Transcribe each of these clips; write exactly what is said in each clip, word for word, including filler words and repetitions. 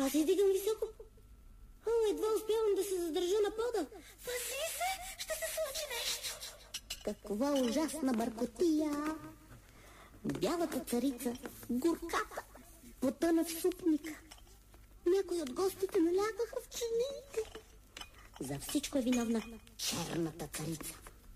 Аз издигам високо. О, едва успявам да се задържа на пода. Пази се, ще се случи нещо. Каква ужасна бъркотия! Бялата царица, горката, потъна в супника. Някои от гостите налягаха в чиниите. За всичко е виновна черната царица.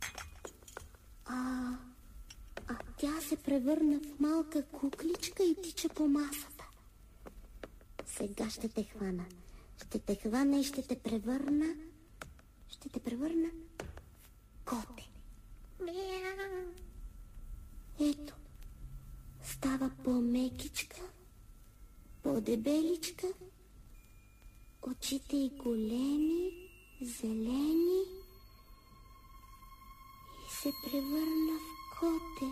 А, а тя се превърна в малка кукличка и тича по масата. Сега ще те хвана. Ще те хвана и ще те превърна. Ще те превърна в коте. Ето, става по-мекичка, по-дебеличка, очите й големи, зелени и се превърна в коте.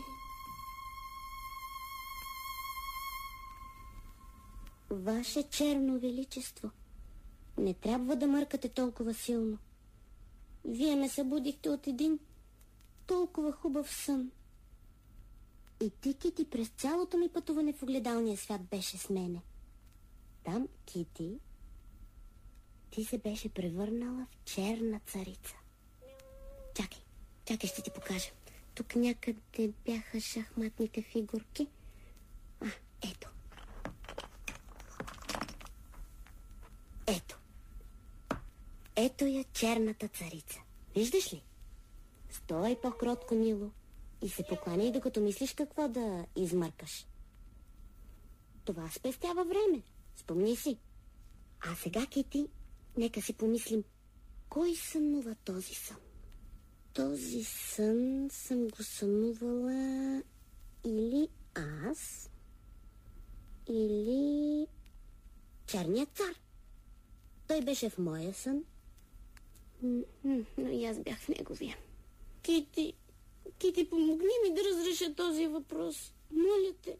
Ваше черно величество, не трябва да мъркате толкова силно. Вие ме събудихте от един толкова хубав сън. И ти, Кити, през цялото ми пътуване в огледалния свят беше с мене. Там, Кити, ти се беше превърнала в черна царица. Чакай, чакай, ще ти покажа. Тук някъде бяха шахматните фигурки. А, ето. Ето. Ето я черната царица. Виждаш ли? Стой по-кротко, мило, и се покланяй, докато мислиш какво да измъркаш. Това спестява време. Спомни си. А сега, Кити, нека си помислим, кой сънува този сън? Този сън съм го сънувала или аз, или черният цар. Той беше в моя сън, но и аз бях в неговия. Кити, Кити, помогни ми да разреша този въпрос. Моля те.